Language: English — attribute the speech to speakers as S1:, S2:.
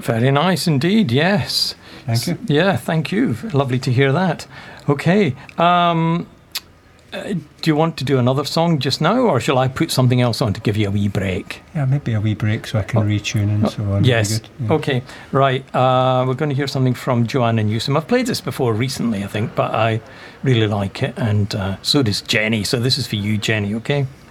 S1: Very nice indeed, yes.
S2: Thank you.
S1: Yeah, thank you. Lovely to hear that. Okay. Do you want to do another song just now, or shall I put something else on to give you a wee break?
S2: Yeah, maybe a wee break so I can retune and so on.
S1: Yes.
S2: Good. Yeah.
S1: Okay. Right. We're going to hear something from Joanna Newsom. I've played this before recently, I think, but I really like it, and so does Jenny. So this is for you, Jenny, okay?